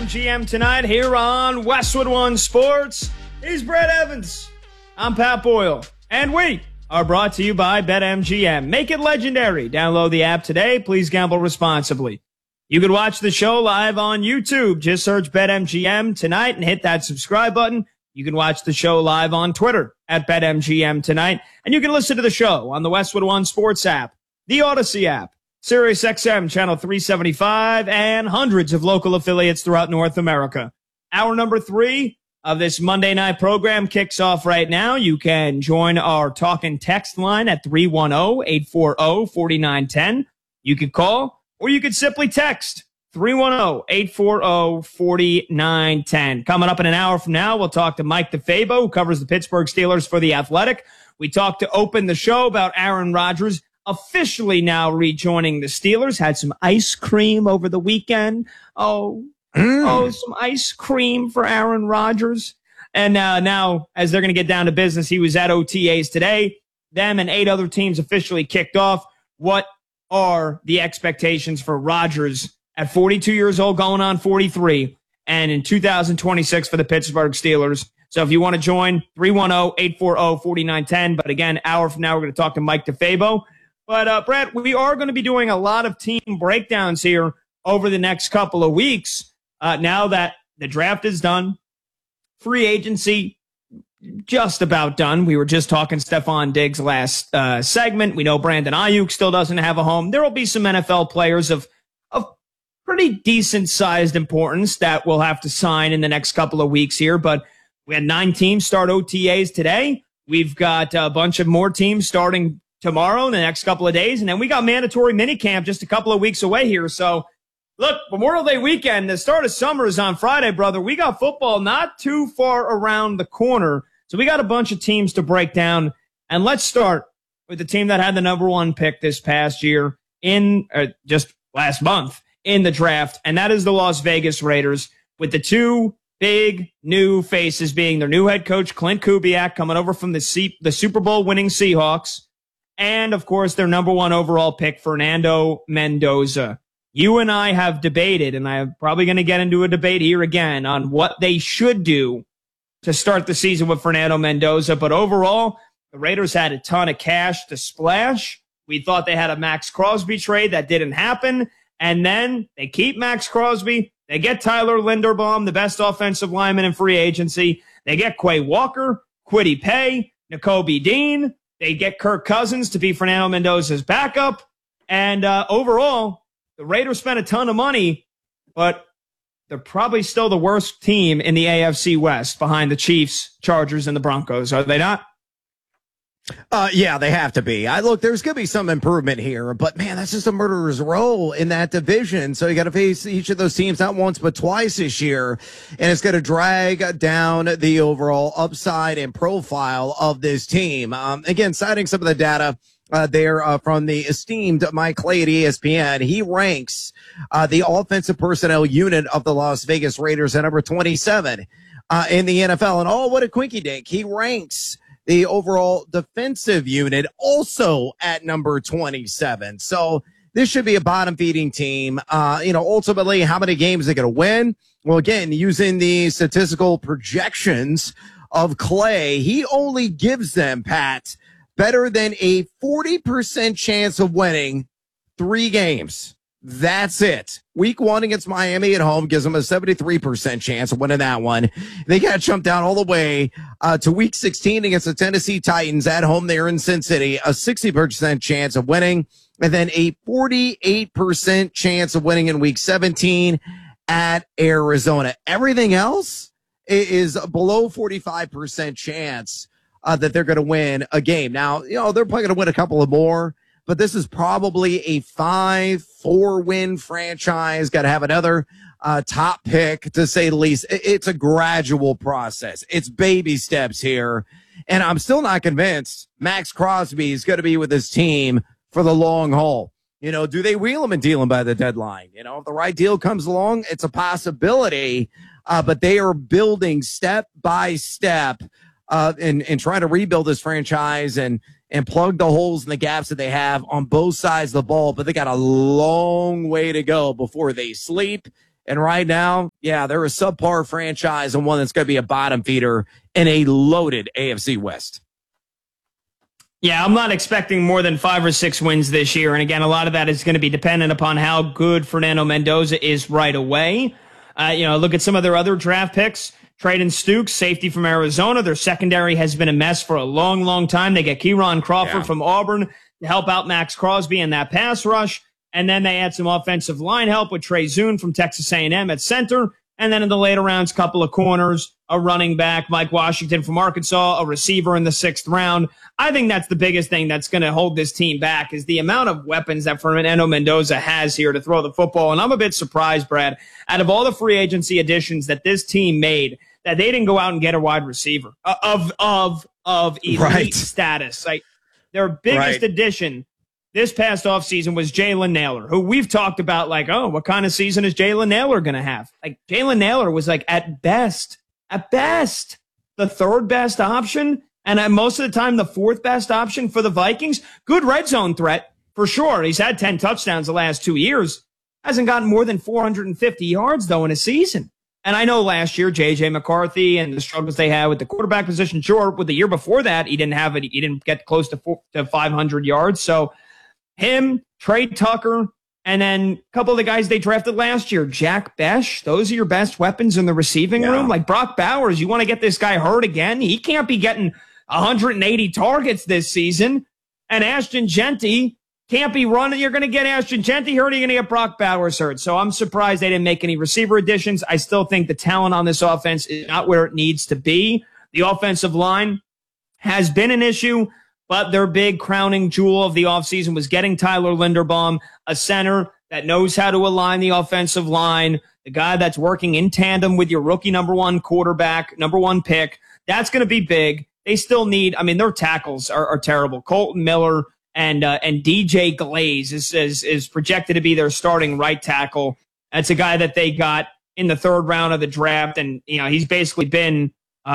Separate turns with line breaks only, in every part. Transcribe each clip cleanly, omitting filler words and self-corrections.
BetMGM tonight here on Westwood One Sports. He's Brett Evans. I'm Pat Boyle. And we are brought to you by BetMGM. Make it legendary. Download the app today. Please gamble responsibly. You can watch the show live on YouTube. Just search BetMGM tonight and hit that subscribe button. You can watch the show live on Twitter at BetMGM tonight. And you can listen to the show on the Westwood One Sports app, the Odyssey app, Sirius XM Channel 375, and hundreds of local affiliates throughout North America. Hour number 3 of this Monday night program kicks off right now. You can join our talk and text line at 310-840-4910. You can call or you could simply text 310-840-4910. Coming up in an hour from now, we'll talk to Mike DeFabo, who covers the Pittsburgh Steelers for The Athletic. We talked to open the show about Aaron Rodgers officially now rejoining the Steelers. Had some ice cream over the weekend. Some ice cream for Aaron Rodgers. And now, as they're going to get down to business, he was at OTAs today. Them and 8 other teams officially kicked off. What are the expectations for Rodgers at 42 years old, going on 43, and in 2026 for the Pittsburgh Steelers? So if you want to join, 310-840-4910. But again, hour from now, we're going to talk to Mike DeFabo. But, Brett, we are going to be doing a lot of team breakdowns here over the next couple of weeks. Now that the draft is done, free agency just about done. We were just talking Stephon Diggs last segment. We know Brandon Ayuk still doesn't have a home. There will be some NFL players of pretty decent-sized importance that we'll have to sign in the next couple of weeks here. But we had 9 teams start OTAs today. We've got a bunch of more teams starting tomorrow in the next couple of days. And then we got mandatory minicamp just a couple of weeks away here. So, look, Memorial Day weekend, the start of summer is on Friday, brother. We got football not too far around the corner. So we got a bunch of teams to break down. And let's start with the team that had the number 1 pick this past year just last month in the draft. And that is the Las Vegas Raiders, with the 2 big new faces being their new head coach, Clint Kubiak, coming over from the Super Bowl winning Seahawks. And, of course, their number 1 overall pick, Fernando Mendoza. You and I have debated, and I'm probably going to get into a debate here again on what they should do to start the season with Fernando Mendoza. But overall, the Raiders had a ton of cash to splash. We thought they had a Max Crosby trade. That didn't happen. And then they keep Max Crosby. They get Tyler Linderbaum, the best offensive lineman in free agency. They get Quay Walker, Kwity Paye, Nakobe Dean. They get Kirk Cousins to be Fernando Mendoza's backup. And overall, the Raiders spent a ton of money, but they're probably still the worst team in the AFC West behind the Chiefs, Chargers, and the Broncos. Are they not?
Yeah, they have to be. Look, there's going to be some improvement here, but man, that's just a murderer's row in that division. So you got to face each of those teams not once, but twice this year. And it's going to drag down the overall upside and profile of this team. Again, citing some of the data there from the esteemed Mike Clay at ESPN, he ranks the offensive personnel unit of the Las Vegas Raiders at number 27 in the NFL. And what a quinky dink. He ranks the overall defensive unit also at number 27. So this should be a bottom feeding team. Ultimately, how many games are they going to win? Well, again, using the statistical projections of Clay, he only gives them, Pat, better than a 40% chance of winning 3 games. That's it. Week 1 against Miami at home gives them a 73% chance of winning that one. They got to jump down all the way to week 16 against the Tennessee Titans at home there in Sin City, a 60% chance of winning, and then a 48% chance of winning in week 17 at Arizona. Everything else is below 45% chance that they're going to win a game. Now, they're probably going to win a couple of more, but this is probably a 5-4 win franchise. Got to have another top pick, to say the least. It's a gradual process. It's baby steps here. And I'm still not convinced Max Crosby is going to be with his team for the long haul. Do they wheel him and deal him by the deadline? If the right deal comes along, it's a possibility. But they are building step by step and trying to rebuild this franchise and plug the holes and the gaps that they have on both sides of the ball. But they got a long way to go before they sleep And right now, yeah, they're a subpar franchise and one that's going to be a bottom feeder in a loaded AFC West.
Yeah, I'm not expecting more than 5 or 6 wins this year. And again, a lot of that is going to be dependent upon how good Fernando Mendoza is right away. Look at some of their other draft picks. Traden Stukes, safety from Arizona. Their secondary has been a mess for a long, long time. They get Keiron Crawford from Auburn to help out Max Crosby in that pass rush. And then they add some offensive line help with Trey Zune from Texas A&M at center. And then in the later rounds, a couple of corners, a running back, Mike Washington from Arkansas, a receiver in the 6th round. I think that's the biggest thing that's going to hold this team back is the amount of weapons that Fernando Mendoza has here to throw the football. And I'm a bit surprised, Brad, out of all the free agency additions that this team made, that they didn't go out and get a wide receiver of elite status. Like their biggest addition this past offseason was Jalen Nailor, who we've talked about like, oh, what kind of season is Jalen Nailor going to have? Like Jalen Nailor was like at best, the 3rd best option. And most of the time, the 4th best option for the Vikings. Good red zone threat for sure. He's had 10 touchdowns the last 2 years. Hasn't gotten more than 450 yards though in a season. And I know last year, J.J. McCarthy and the struggles they had with the quarterback position. Sure, with the year before that, he didn't get close to 500 yards. So him, Trey Tucker, and then a couple of the guys they drafted last year, Jack Besh. Those are your best weapons in the receiving room. Like Brock Bowers, you want to get this guy hurt again? He can't be getting 180 targets this season. And Ashton Genty can't be running. You're going to get Ashton Genty hurt. You're going to get Brock Bowers hurt. So I'm surprised they didn't make any receiver additions. I still think the talent on this offense is not where it needs to be. The offensive line has been an issue, but their big crowning jewel of the offseason was getting Tyler Linderbaum, a center that knows how to align the offensive line, the guy that's working in tandem with your rookie number 1 quarterback, number 1 pick. That's going to be big. They still need, their tackles are terrible. Colton Miller and DJ Glaze is projected to be their starting right tackle. That's a guy that they got in the 3rd round of the draft. And, he's basically been,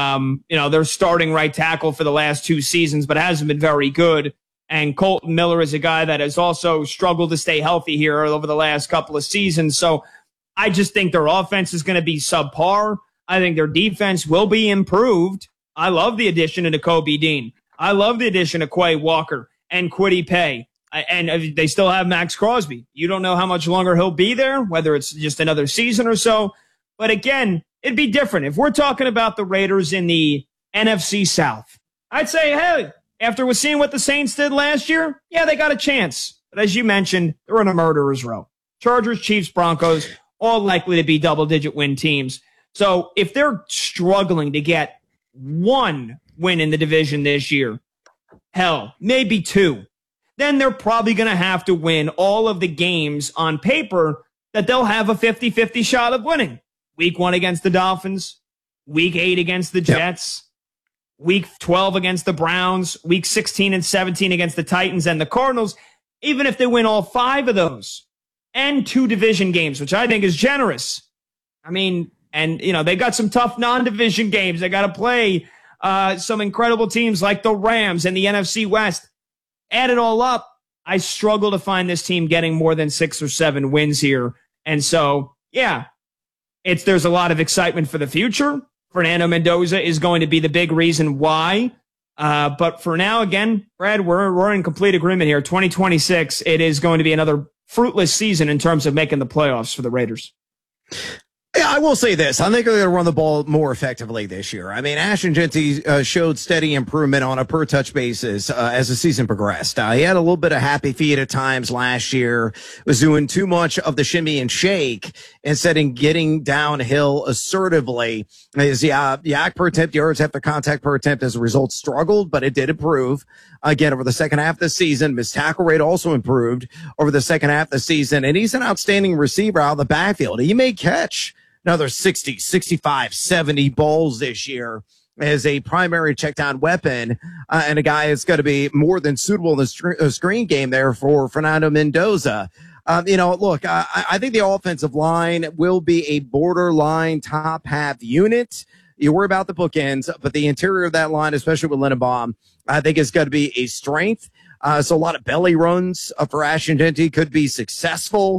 their starting right tackle for the last 2 seasons, but hasn't been very good. And Colton Miller is a guy that has also struggled to stay healthy here over the last couple of seasons. So I just think their offense is going to be subpar. I think their defense will be improved. I love the addition of Nakobe Dean. I love the addition of Quay Walker and Kwity Paye. And they still have Max Crosby. You don't know how much longer he'll be there, whether it's just another season or so. But again, it'd be different. If we're talking about the Raiders in the NFC South, I'd say, hey, after seeing what the Saints did last year, yeah, they got a chance. But as you mentioned, they're in a murderer's row. Chargers, Chiefs, Broncos, all likely to be double-digit win teams. So if they're struggling to get 1 win in the division this year, hell, maybe 2, then they're probably going to have to win all of the games on paper that they'll have a 50-50 shot of winning. Week 1 against the Dolphins, Week 8 against the Jets, Week 12 against the Browns, Week 16 and 17 against the Titans and the Cardinals. Even if they win all 5 of those and 2 division games, which I think is generous. They got some tough non-division games. They got to play some incredible teams like the Rams and the NFC West. Add it all up, I struggle to find this team getting more than 6 or 7 wins here. And so, yeah, there's a lot of excitement for the future. Fernando Mendoza is going to be the big reason why. But for now, again, Brad, we're in complete agreement here. 2026, it is going to be another fruitless season in terms of making the playoffs for the Raiders.
Yeah, I will say this. I think they're going to run the ball more effectively this year. Ashton Genty showed steady improvement on a per-touch basis as the season progressed. He had a little bit of happy feet at times last year, was doing too much of the shimmy and shake instead of getting downhill assertively. His yak per attempt, yards after contact per attempt as a result struggled, but it did improve. Again, over the second half of the season, his tackle rate also improved over the second half of the season, and he's an outstanding receiver out of the backfield. He may catch another 60, 65, 70 balls this year as a primary checkdown weapon, and a guy that's going to be more than suitable in the screen game there for Fernando Mendoza. Look, I think the offensive line will be a borderline top half unit. You worry about the bookends, but the interior of that line, especially with Linderbaum, I think is going to be a strength. So a lot of belly runs for Ashton Genty could be successful.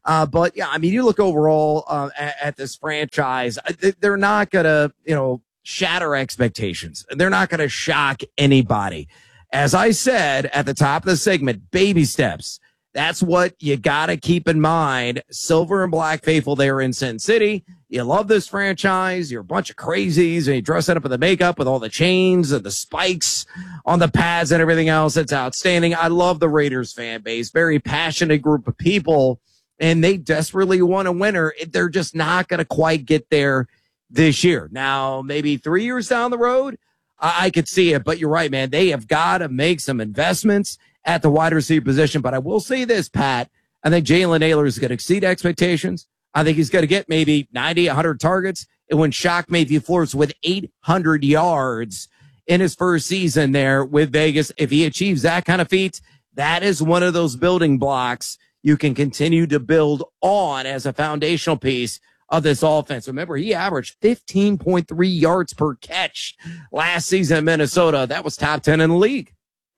But yeah, I mean, you look overall at this franchise, they're not going to, shatter expectations. They're not going to shock anybody. As I said at the top of the segment, baby steps. That's what you got to keep in mind. Silver and black faithful there in Sin City. You love this franchise. You're a bunch of crazies and you dress it up with the makeup with all the chains and the spikes on the pads and everything else. It's outstanding. I love the Raiders fan base. Very passionate group of people, and they desperately want a winner. They're just not going to quite get there this year. Now, maybe 3 years down the road, I could see it, but you're right, man. They have got to make some investments at the wide receiver position. But I will say this, Pat, I think Jalen Naylor is going to exceed expectations. I think he's going to get maybe 90, 100 targets. It wouldn't shock me if he flirts with 800 yards in his first season there with Vegas. If he achieves that kind of feat, that is one of those building blocks you can continue to build on as a foundational piece of this offense. Remember, he averaged 15.3 yards per catch last season in Minnesota. That was top 10 in the league.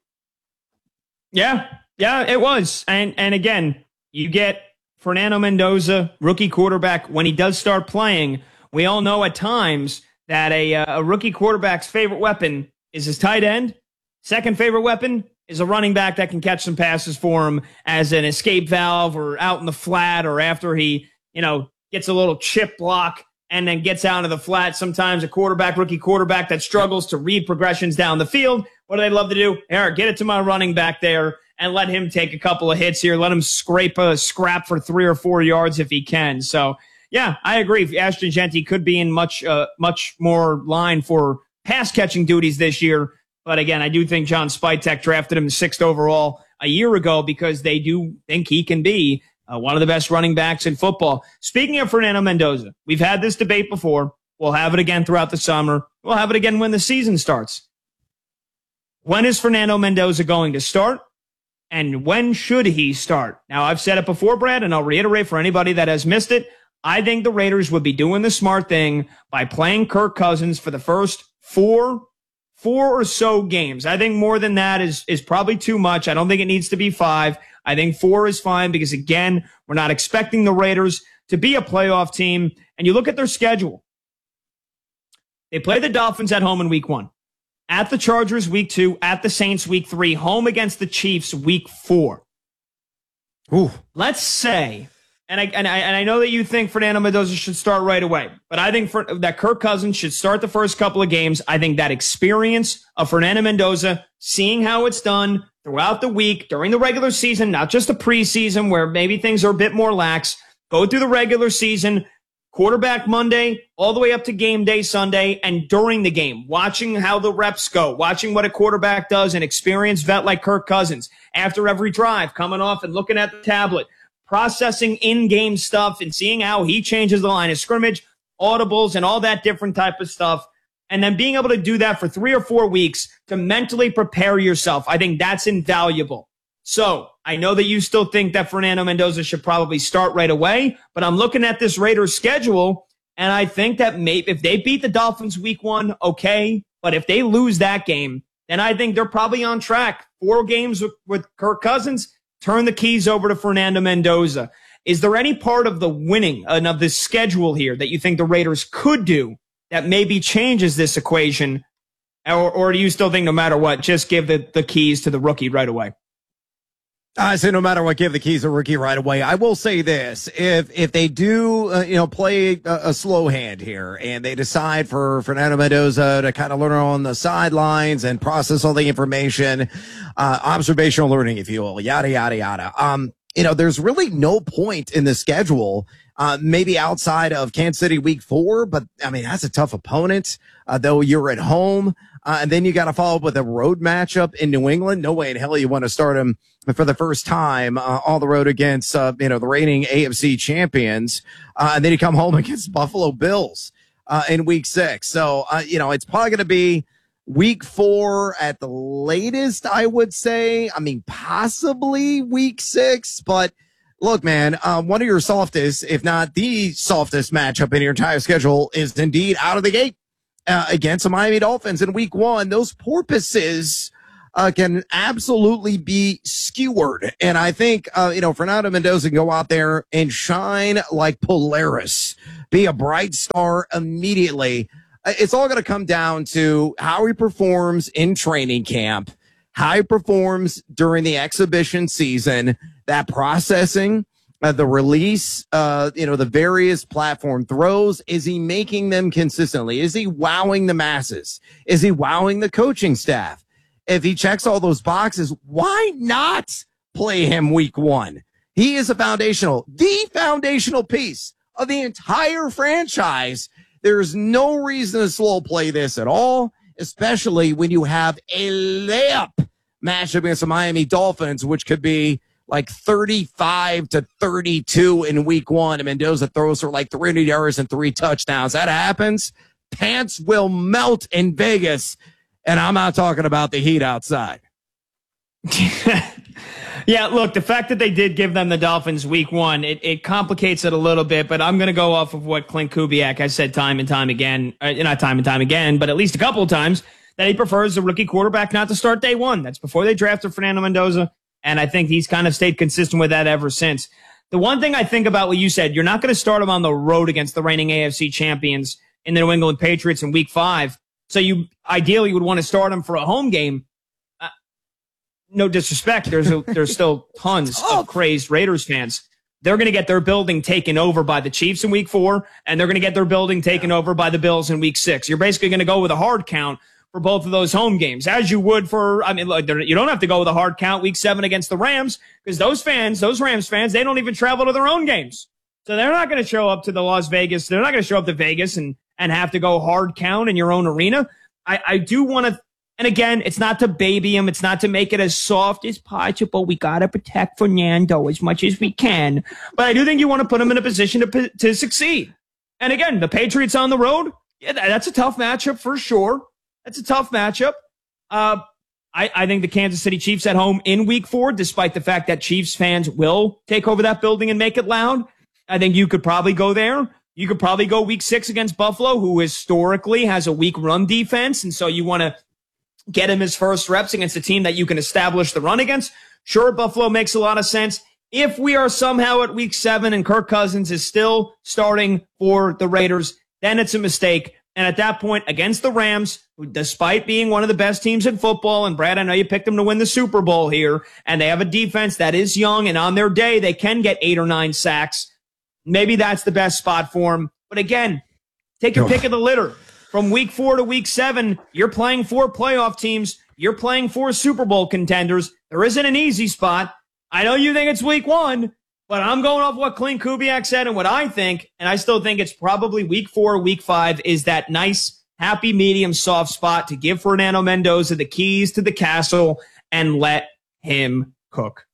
Yeah, it was. And again, you get Fernando Mendoza, rookie quarterback. When he does start playing, we all know at times that a rookie quarterback's favorite weapon is his tight end. Second favorite weapon is a running back that can catch some passes for him as an escape valve or out in the flat or after he, gets a little chip block and then gets out of the flat. Sometimes a rookie quarterback that struggles to read progressions down the field. What do they love to do? Eric, get it to my running back there and let him take a couple of hits here. Let him scrap for 3 or 4 yards if he can. So, yeah, I agree. Ashton Jeanty could be in much more line for pass catching duties this year. But again, I do think John Spytek drafted him 6th overall a year ago because they do think he can be one of the best running backs in football. Speaking of Fernando Mendoza, we've had this debate before. We'll have it again throughout the summer. We'll have it again when the season starts. When is Fernando Mendoza going to start? And when should he start? Now, I've said it before, Brad, and I'll reiterate for anybody that has missed it. I think the Raiders would be doing the smart thing by playing Kirk Cousins for the first four or so games. I think more than that is probably too much. I don't think it needs to be 5. I think 4 is fine because, again, we're not expecting the Raiders to be a playoff team. And you look at their schedule. They play the Dolphins at home in week 1, at the Chargers week 2, at the Saints week 3, home against the Chiefs week 4.
Ooh.
Let's say, and I know that you think Fernando Mendoza should start right away, but I think that Kirk Cousins should start the first couple of games. I think that experience of Fernando Mendoza, seeing how it's done throughout the week, during the regular season, not just the preseason where maybe things are a bit more lax, go through the regular season, quarterback Monday, all the way up to game day Sunday, and during the game, watching how the reps go, watching what a quarterback does, an experienced vet like Kirk Cousins, after every drive, coming off and looking at the tablet, processing in-game stuff and seeing how he changes the line of scrimmage, audibles, and all that different type of stuff. And then being able to do that for 3 or 4 weeks to mentally prepare yourself, I think that's invaluable. So I know that you still think that Fernando Mendoza should probably start right away, but I'm looking at this Raiders schedule, and I think that maybe if they beat the Dolphins week 1, okay, but if they lose that game, then I think they're probably on track. 4 games with Kirk Cousins, turn the keys over to Fernando Mendoza. Is there any part of the winning and of this schedule here that you think the Raiders could do that maybe changes this equation? Or do you still think no matter what, just give the keys to the rookie right away?
I say no matter what, give the keys to rookie right away. I will say this. If they do, play a slow hand here and they decide for Fernando Mendoza to kind of learn on the sidelines and process all the information, observational learning, if you will, yada, yada, yada. There's really no point in the schedule, maybe outside of Kansas City week 4, but I mean, that's a tough opponent, though you're at home. And then you got to follow up with a road matchup in New England. No way in hell you want to start him for the first time on the road against, the reigning AFC champions. And then you come home against Buffalo Bills in week 6. So, it's probably going to be week 4 at the latest, I would say. I mean, possibly week 6. But look, man, one of your softest, if not the softest matchup in your entire schedule is indeed out of the gate. Against the Miami Dolphins in week 1. Those porpoises, can absolutely be skewered. And I think, Fernando Mendoza can go out there and shine like Polaris, be a bright star immediately. It's all going to come down to how he performs in training camp, how he performs during the exhibition season, that processing, the release, the various platform throws. Is he making them consistently? Is he wowing the masses? Is he wowing the coaching staff? If he checks all those boxes, why not play him week one? He is the foundational piece of the entire franchise. There's no reason to slow play this at all, especially when you have a layup matchup against the Miami Dolphins, which could be like 35-32 in week one. And Mendoza throws for like 300 yards and 3 touchdowns. That happens. Pants will melt in Vegas. And I'm not talking about the heat outside.
Yeah, look, the fact that they did give them the Dolphins week one, it complicates it a little bit, but I'm going to go off of what Clint Kubiak has said time and time again, not time and time again, but at least a couple of times, that he prefers the rookie quarterback not to start day one. That's before they drafted Fernando Mendoza, and I think he's kind of stayed consistent with that ever since. The one thing I think about what you said, you're not going to start him on the road against the reigning AFC champions in the New England Patriots in week 5, so you ideally would want to start him for a home game. No disrespect. There's still tons of crazed Raiders fans. They're going to get their building taken over by the Chiefs in week 4, and they're going to get their building taken over by the Bills in week 6. You're basically going to go with a hard count for both of those home games, as you would for, you don't have to go with a hard count week 7 against the Rams, because those Rams fans, they don't even travel to their own games. So they're not going to show up to the Las Vegas. They're not going to show up to Vegas and have to go hard count in your own arena. I do want to. And again, it's not to baby him. It's not to make it as soft as possible. We got to protect Fernando as much as we can. But I do think you want to put him in a position to succeed. And again, the Patriots on the road, yeah, that's a tough matchup for sure. That's a tough matchup. I think the Kansas City Chiefs at home in week 4, despite the fact that Chiefs fans will take over that building and make it loud, I think you could probably go there. You could probably go week 6 against Buffalo, who historically has a weak run defense. And so you want to get him his first reps against a team that you can establish the run against. Sure, Buffalo makes a lot of sense. If we are somehow at week 7 and Kirk Cousins is still starting for the Raiders, then it's a mistake. And at that point, against the Rams, who, despite being one of the best teams in football, and Brad, I know you picked them to win the Super Bowl here, and they have a defense that is young, and on their day, they can get 8 or 9 sacks. Maybe that's the best spot for him. But again, take your pick of the litter. From week 4 to week 7, you're playing 4 playoff teams. You're playing 4 Super Bowl contenders. There isn't an easy spot. I know you think it's week 1, but I'm going off what Clint Kubiak said and what I think, and I still think it's probably week 4, week 5 is that nice, happy, medium, soft spot to give Fernando Mendoza the keys to the castle and let him cook.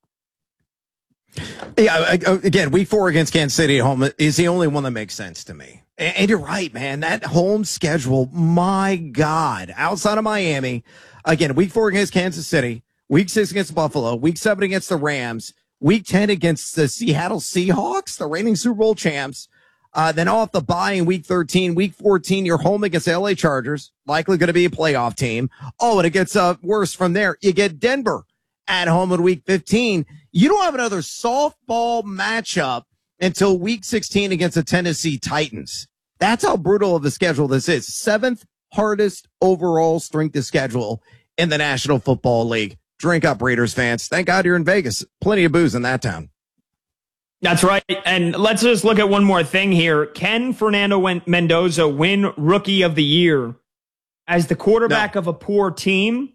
Yeah, again, week 4 against Kansas City at home is the only one that makes sense to me. And you're right, man. That home schedule, my God, outside of Miami, again, week 4 against Kansas City, week 6 against Buffalo, week 7 against the Rams, week 10 against the Seattle Seahawks, the reigning Super Bowl champs. Then off the bye in week 13, week 14, you're home against the LA Chargers, likely going to be a playoff team. Oh, and it gets worse from there. You get Denver at home in week 15. You don't have another softball matchup until week 16 against the Tennessee Titans. That's how brutal of a schedule this is. 7th hardest overall strength of schedule in the National Football League. Drink up, Raiders fans. Thank God you're in Vegas. Plenty of booze in that town.
That's right. And let's just look at one more thing here. Can Fernando Mendoza win Rookie of the Year as the quarterback of a poor team?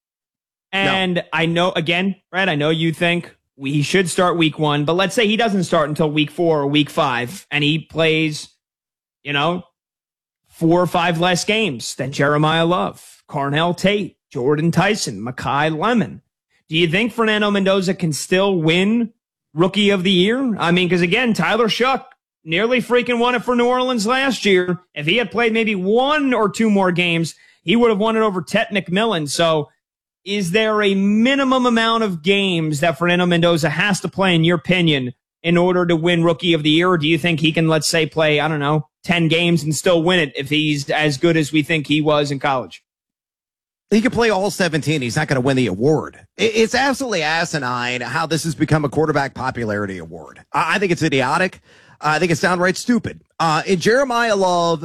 And I know, again, Brad, I know you think he should start week 1, but let's say he doesn't start until week 4 or week 5, and he plays, 4 or 5 less games than Jeremiah Love, Carnell Tate, Jordan Tyson, Mekhi Lemon. Do you think Fernando Mendoza can still win Rookie of the Year? I mean, because again, Tyler Shuck nearly freaking won it for New Orleans last year. If he had played maybe 1 or 2 more games, he would have won it over Tet McMillan. So is there a minimum amount of games that Fernando Mendoza has to play, in your opinion, in order to win Rookie of the Year? Or do you think he can, let's say, play, 10 games and still win it if he's as good as we think he was in college?
He could play all 17. He's not going to win the award. It's absolutely asinine how this has become a quarterback popularity award. I think it's idiotic. I think it's downright stupid. And Jeremiah Love